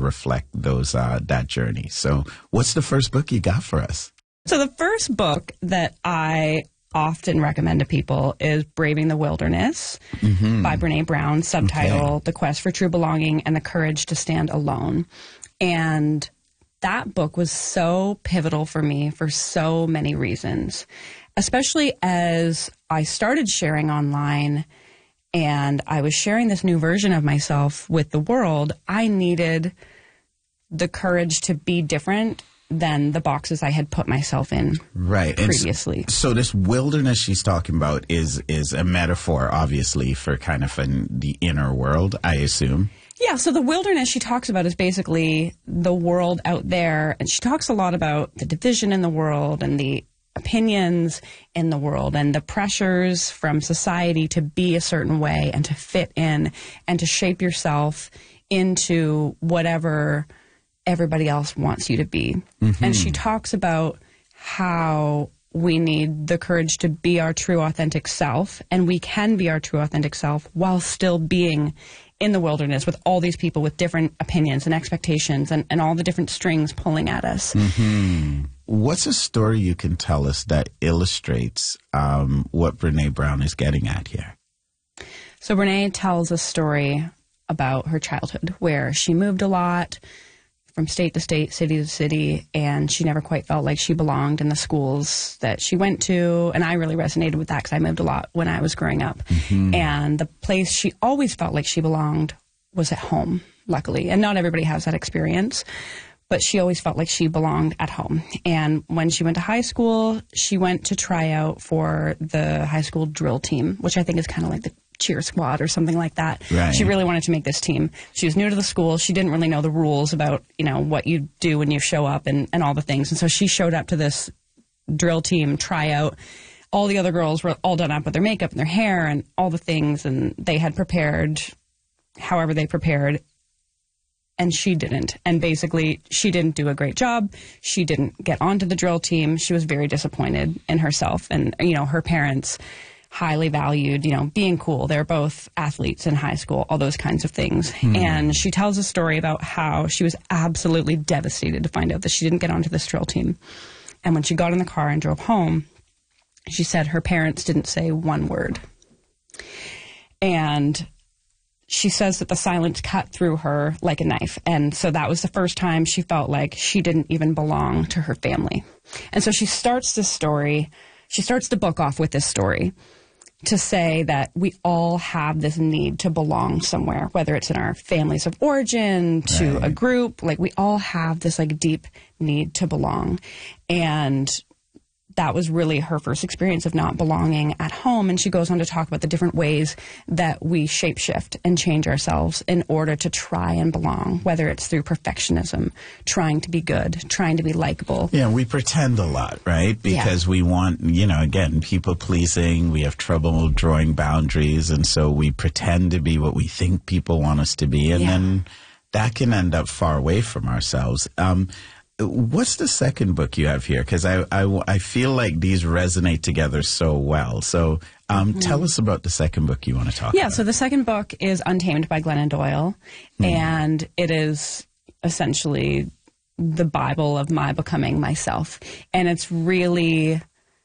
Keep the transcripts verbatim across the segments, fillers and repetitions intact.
reflect those uh, that journey. So what's the first book you got for us? So the first book that I often recommend to people is Braving the Wilderness mm-hmm. by Brene Brown, subtitle okay. The Quest for True Belonging and the Courage to Stand Alone. And that book was so pivotal for me for so many reasons, especially as I started sharing online and I was sharing this new version of myself with the world. I needed the courage to be different than the boxes I had put myself in right. previously. And so, so this wilderness she's talking about is is a metaphor, obviously, for kind of an, the inner world, I assume. Yeah, so the wilderness she talks about is basically the world out there, and she talks a lot about the division in the world and the opinions in the world and the pressures from society to be a certain way and to fit in and to shape yourself into whatever everybody else wants you to be. Mm-hmm. And she talks about how we need the courage to be our true authentic self, and we can be our true authentic self while still being in the wilderness with all these people with different opinions and expectations and, and all the different strings pulling at us. Mm-hmm. What's a story you can tell us that illustrates um, what Brene Brown is getting at here? So Brene tells a story about her childhood where she moved a lot from state to state, city to city, and she never quite felt like she belonged in the schools that she went to. And I really resonated with that because I moved a lot when I was growing up. Mm-hmm. And the place she always felt like she belonged was at home, luckily. And not everybody has that experience, but she always felt like she belonged at home. And when she went to high school, she went to try out for the high school drill team, which I think is kind of like the cheer squad or something like that. Right. She really wanted to make this team. She was new to the school. She didn't really know the rules about, you know, what you do when you show up and, and all the things. And so she showed up to this drill team tryout. All the other girls were all done up with their makeup and their hair and all the things, and they had prepared however they prepared. And she didn't. And basically, she didn't do a great job. She didn't get onto the drill team. She was very disappointed in herself. And, you know, her parents highly valued, you know, being cool. They're both athletes in high school, all those kinds of things. Hmm. And she tells a story about how she was absolutely devastated to find out that she didn't get onto this drill team. And when she got in the car and drove home, she said her parents didn't say one word. And she says that the silence cut through her like a knife. And so that was the first time she felt like she didn't even belong to her family. And so she starts this story, she starts the book off with this story to say that we all have this need to belong somewhere, whether it's in our families of origin, to right. a group. Like, we all have this, like, deep need to belong. And that was really her first experience of not belonging at home. And she goes on to talk about the different ways that we shapeshift and change ourselves in order to try and belong, whether it's through perfectionism, trying to be good, trying to be likable. Yeah, we pretend a lot, right? Because yeah. we want, you know, again, people pleasing. We have trouble drawing boundaries. And so we pretend to be what we think people want us to be. And yeah. then that can end up far away from ourselves. Um, What's the second book you have here? Because I, I, I feel like these resonate together so well. So um, mm-hmm. tell us about the second book you want to talk yeah, about. Yeah, so the second book is Untamed by Glennon Doyle. Mm. And it is essentially the Bible of my becoming myself. And it's really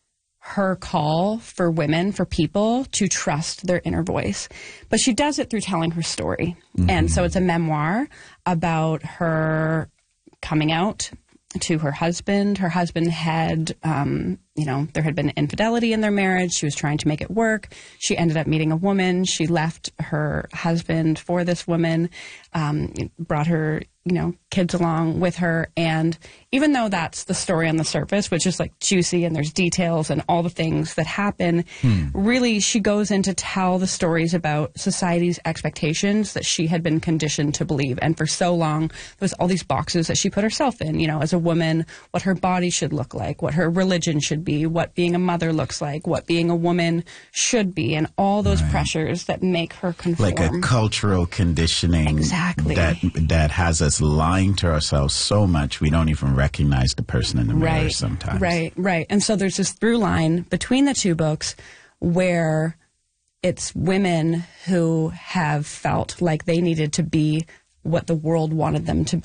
her call for women, for people to trust their inner voice. But she does it through telling her story. Mm-hmm. And so it's a memoir about her coming out to her husband. Her husband had, um, you know, there had been infidelity in their marriage. She was trying to make it work. She ended up meeting a woman. She left her husband for this woman, um, brought her, you know, kids along with her. And even though that's the story on the surface, which is like juicy and there's details and all the things that happen, hmm. really she goes in to tell the stories about society's expectations that she had been conditioned to believe. And for so long, there was all these boxes that she put herself in, you know, as a woman, what her body should look like, what her religion should be, what being a mother looks like, what being a woman should be, and all those right. pressures that make her conform. Like a cultural conditioning exactly. that that has us lying to ourselves so much we don't even recognize the person in the mirror right. sometimes. Right, right. And so there's this through line between the two books where it's women who have felt like they needed to be what the world wanted them to be.